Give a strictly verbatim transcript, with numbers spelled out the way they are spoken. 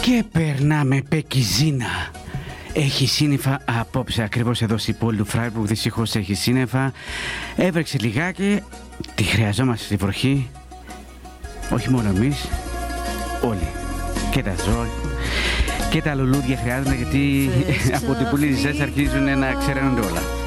Και περνάμε Πεκιζίνα. Έχει σύννεφα απόψε, ακριβώς εδώ στην πόλη του Φράιμπουργκ. Δυστυχώς έχει σύννεφα. Έβρεξε λιγάκι. Τη χρειαζόμαστε στη βροχή. Όχι μόνο εμείς, όλοι. Και τα ζώα και τα λουλούδια χρειάζονται, γιατί από την πουλή της αρχίζουν να ξέρουν όλα.